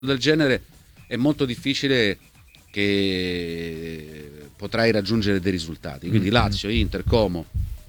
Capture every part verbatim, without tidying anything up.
del genere è molto difficile che potrai raggiungere dei risultati. Quindi mm-hmm. Lazio, Inter, Como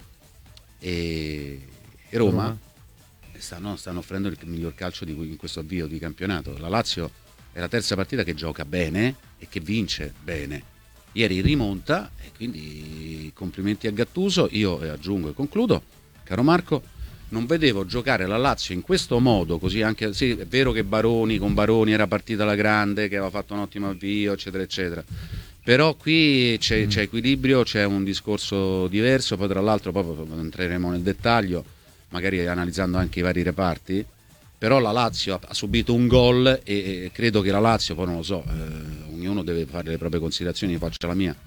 e, e Roma, Roma. Stanno, stanno offrendo il miglior calcio di, in questo avvio di campionato. La Lazio è la terza partita che gioca bene e che vince bene. Ieri rimonta e quindi complimenti a Gattuso. Io aggiungo e concludo, caro Marco, non vedevo giocare la Lazio in questo modo, così anche, sì, è vero che Baroni, con Baroni era partita alla grande, che aveva fatto un ottimo avvio, eccetera, eccetera. Però qui c'è, c'è equilibrio, c'è un discorso diverso, poi tra l'altro poi entreremo nel dettaglio, magari analizzando anche i vari reparti, però la Lazio ha subito un gol e, e credo che la Lazio, poi non lo so, eh, ognuno deve fare le proprie considerazioni, io faccio la mia,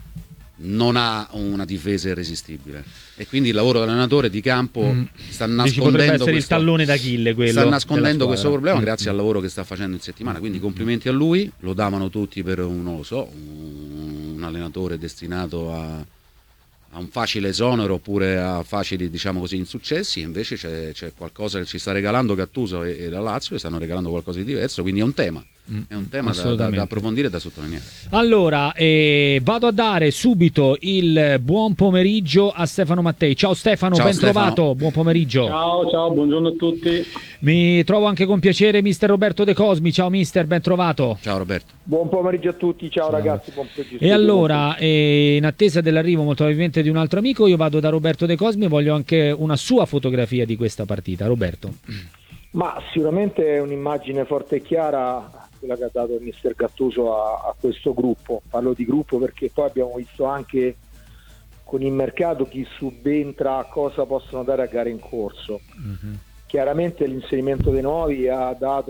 non ha una difesa irresistibile e quindi il lavoro dell'allenatore di campo mm. sta nascondendo questo, il tallone d'Achille, quello sta nascondendo questo problema mm. grazie al lavoro che sta facendo in settimana, quindi complimenti a lui, lo davano tutti per un, non lo so, un, un allenatore destinato a, a un facile esonero oppure a facili, diciamo così, insuccessi, invece c'è, c'è qualcosa che ci sta regalando Gattuso e, e la Lazio, che stanno regalando qualcosa di diverso, quindi è un tema. È un tema da, da, da approfondire e da sottolineare. Allora, eh, vado a dare subito il buon pomeriggio a Stefano Mattei. Ciao Stefano, ciao, ben Stefano. trovato, buon pomeriggio. Ciao, ciao, buongiorno a tutti. Mi trovo anche con piacere mister Roberto De Cosmi. Ciao mister, ben trovato. Ciao Roberto. Buon pomeriggio a tutti, ciao, ciao. Ragazzi. Buon e allora, eh, in attesa dell'arrivo molto probabilmente di un altro amico, io vado da Roberto De Cosmi e voglio anche una sua fotografia di questa partita. Roberto. Ma sicuramente è un'immagine forte e chiara quella che ha dato il mister Gattuso a, a questo gruppo. Parlo di gruppo perché poi abbiamo visto anche con il mercato chi subentra, cosa possono dare a gare in corso. Mm-hmm. Chiaramente l'inserimento dei nuovi ha dato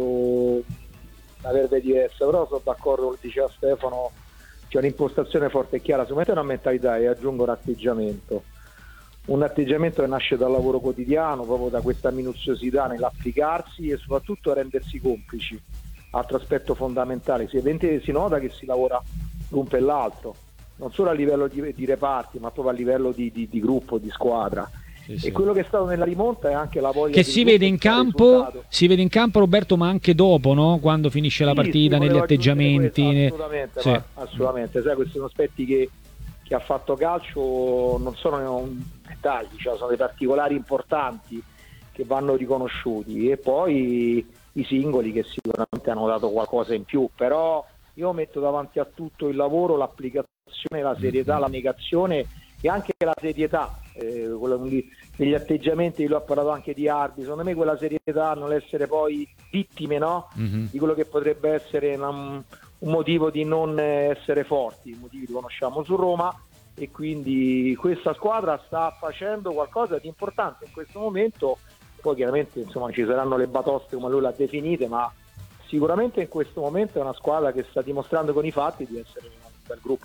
una verde diversa, però sono d'accordo con lo che diceva Stefano, c'è un'impostazione forte e chiara, sicuramente è una mentalità e aggiungo un atteggiamento. Un atteggiamento che nasce dal lavoro quotidiano, proprio da questa minuziosità nell'applicarsi e soprattutto rendersi complici. Altro aspetto fondamentale, si, si nota che si lavora l'un per l'altro, non solo a livello di, di reparti, ma proprio a livello di, di, di gruppo, di squadra. Sì, sì. E quello che è stato nella rimonta è anche la voglia che si vede in campo, si vede in campo Roberto, ma anche dopo, no? Quando finisce la partita, sì, negli atteggiamenti. Questo, assolutamente, sì. assolutamente. Sai, questi sono aspetti che, che ha fatto calcio, non sono dettagli, cioè sono dei particolari importanti che vanno riconosciuti e poi i singoli che sicuramente hanno dato qualcosa in più, però io metto davanti a tutto il lavoro, l'applicazione, la serietà, la negazione e anche la serietà, eh, degli atteggiamenti, lui ha parlato anche di Arbi, secondo me quella serietà, non essere poi vittime, no? Mm-hmm. Di quello che potrebbe essere una, un motivo di non essere forti, i motivi li conosciamo su Roma e quindi questa squadra sta facendo qualcosa di importante in questo momento. Poi chiaramente insomma ci saranno le batoste come lui l'ha definite, ma sicuramente in questo momento è una squadra che sta dimostrando con i fatti di essere un bel gruppo.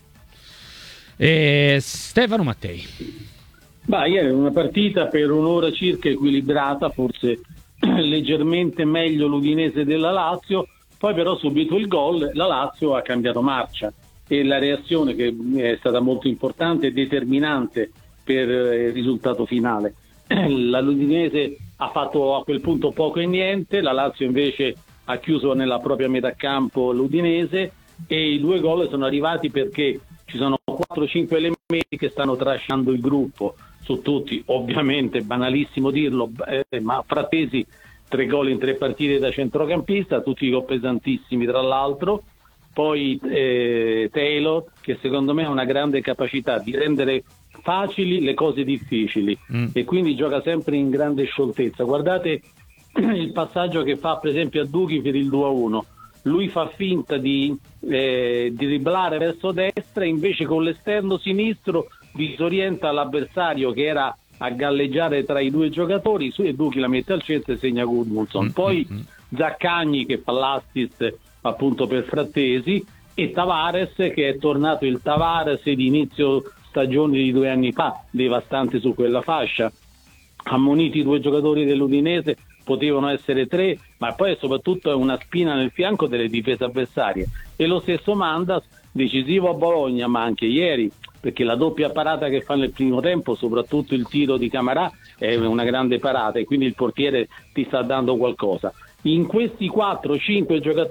E Stefano Mattei. Bah, ieri una partita per un'ora circa equilibrata, forse leggermente meglio l'Udinese della Lazio, poi però subito il gol, la Lazio ha cambiato marcia e la reazione, che è stata molto importante e determinante per il risultato finale. La Udinese ha fatto a quel punto poco e niente, la Lazio invece ha chiuso nella propria metà campo l'Udinese e i due gol sono arrivati perché ci sono quattro cinque elementi che stanno trascinando il gruppo, su tutti ovviamente, banalissimo dirlo, eh, ma Frattesi tre gol in tre partite da centrocampista, tutti gol pesantissimi tra l'altro, poi eh, Taylor che secondo me ha una grande capacità di rendere facili le cose difficili mm. e quindi gioca sempre in grande scioltezza. Guardate il passaggio che fa per esempio a Duchi per il due a uno, lui fa finta di, eh, di driblare verso destra, invece con l'esterno sinistro disorienta l'avversario che era a galleggiare tra i due giocatori, su e Duchi la mette al centro e segna Gudmundsson. Poi Zaccagni che fa l'assist appunto per Frattesi e Tavares che è tornato il Tavares di inizio stagione di due anni fa, devastante su quella fascia. Ammoniti i due giocatori dell'Udinese, potevano essere tre, ma poi soprattutto è una spina nel fianco delle difese avversarie. E lo stesso Mandas, decisivo a Bologna, ma anche ieri, perché la doppia parata che fa nel primo tempo, soprattutto il tiro di Camarà, è una grande parata e quindi il portiere ti sta dando qualcosa. in questi quattro cinque giocatori